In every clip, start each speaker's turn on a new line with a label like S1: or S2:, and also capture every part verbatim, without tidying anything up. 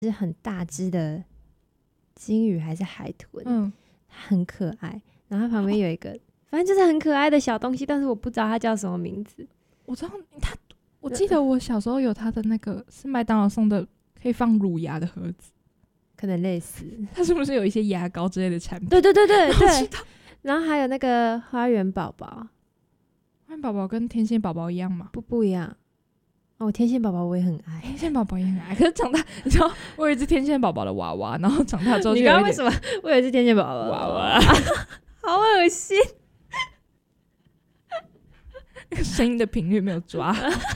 S1: 是很大只的金鱼还是海豚，
S2: 嗯，
S1: 它很可爱，然后它旁边有一个、哦、反正就是很可爱的小东西，但是我不知道它叫什么名字。
S2: 我知道它，我记得我小时候有它的那个是麦当劳送的可以放乳牙的盒子，
S1: 可能类似，
S2: 它是不是有一些牙膏之类的产品？
S1: 对对对对对。然后还有那个花园宝宝，
S2: 花园宝宝跟天线宝宝一样吗？
S1: 不不一样。哦，天线宝宝我也很爱，
S2: 天线宝宝也很爱，可是长大，你知道，我有一只天线宝宝的娃娃，然后长大之后就有一点，
S1: 你刚刚为什么我有一只天线宝宝的娃娃？好恶心，
S2: 那个声音的频率没有抓。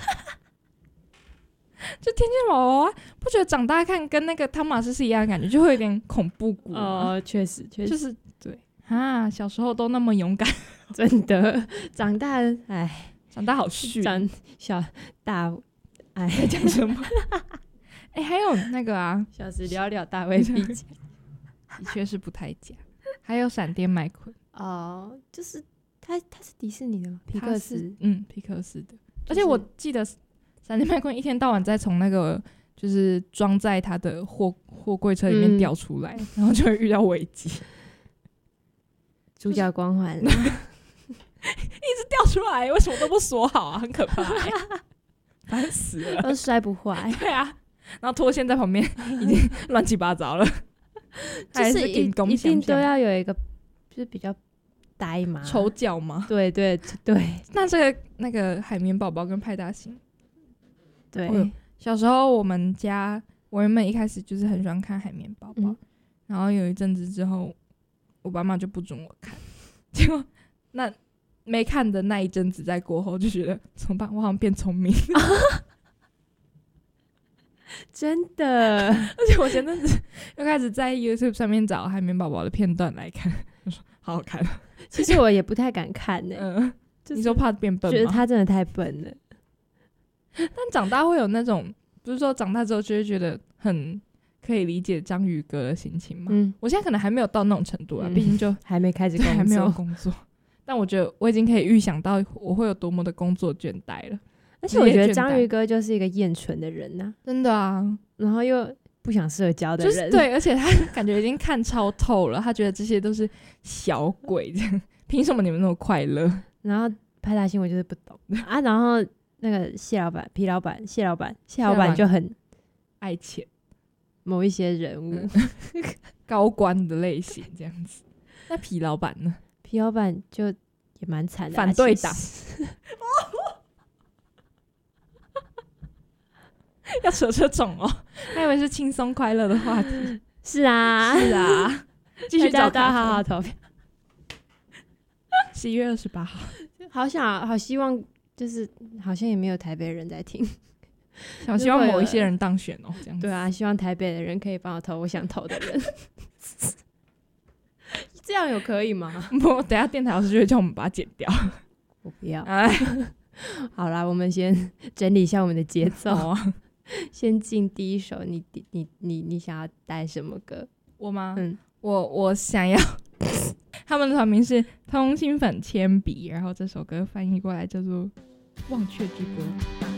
S2: 就天线宝宝娃娃，不觉得长大看跟那个汤马斯是一样的感觉，就会有点恐怖谷
S1: 哦，确实确实，
S2: 就是对啊，小时候都那么勇敢，
S1: 真的，长大哎，
S2: 长大好虚，
S1: 长小大。哎，
S2: 在讲什么？哎、欸，还有那个啊，
S1: 小时了了，大未必佳，
S2: 的确是不太假。还有闪电麦昆
S1: 哦，就是他，他是迪士尼的吗？皮克斯，
S2: 嗯，皮克斯的。就是、而且我记得闪电麦昆一天到晚在从那个就是装在他的货货柜车里面掉出来，嗯、然后就会遇到危机。
S1: 主角光环，
S2: 一直掉出来，为什么都不锁好啊？很可怕、欸。烦死了，
S1: 都摔不坏。
S2: 对啊，然后拖线在旁边已经乱七八糟了，
S1: 就是一一定都要有一个，就是比较呆嘛，
S2: 丑角吗？
S1: 对对对。
S2: 那这个那个海绵宝宝跟派大星，
S1: 对，
S2: 哦、小时候我们家我原本一开始就是很喜欢看海绵宝宝、嗯，然后有一阵子之后，我爸妈就不准我看，结果那。没看的那一阵子，在过后就觉得怎么办？我好像变聪明了，
S1: 真的。
S2: 而且我前阵子又开始在 YouTube 上面找海绵宝宝的片段来看，我说好好看。
S1: 其实我也不太敢看呢、欸
S2: 嗯就是，你说怕变笨吗？
S1: 觉得他真的太笨了。
S2: 但长大会有那种，不是说长大之后就会觉得很可以理解章鱼哥的心情吗？嗯，我现在可能还没有到那种程度啊，毕、嗯、竟就
S1: 还没开始工作，
S2: 还没有工作。但我觉得我已经可以预想到我会有多么的工作倦怠了，
S1: 而且我觉得章鱼哥就是一个厌蠢的人啊，
S2: 真的啊，
S1: 然后又不想社交的人，
S2: 就是对，而且他感觉已经看超透了，他觉得这些都是小鬼，这样凭什么你们那么快乐？
S1: 然后派大星我就是不懂啊，然后那个谢老板、皮老板、谢老板、谢老板就很
S2: 爱钱，
S1: 某一些人物、嗯、
S2: 高官的类型这样子。那皮老板呢？
S1: 皮老板就也蛮惨的、啊，
S2: 反对党要扯这种哦，还以为是轻松快乐的话题。
S1: 是啊，
S2: 是啊，继续找
S1: 大家好好投票。
S2: 十一月二十八号，
S1: 好想好希望，就是好像也没有台北人在听，
S2: 好希望某一些人当选哦，这样子。
S1: 对啊，希望台北的人可以帮我投我想投的人。这样有可以吗？
S2: 不，等一下电台老师就会叫我们把它剪掉。
S1: 我不要。哎，好啦，我们先整理一下我们的节奏啊。先进第一首，你你你你想要带什么歌？
S2: 我吗？嗯，我我想要，他们的团名是通心粉铅笔，然后这首歌翻译过来叫做《忘却之歌》。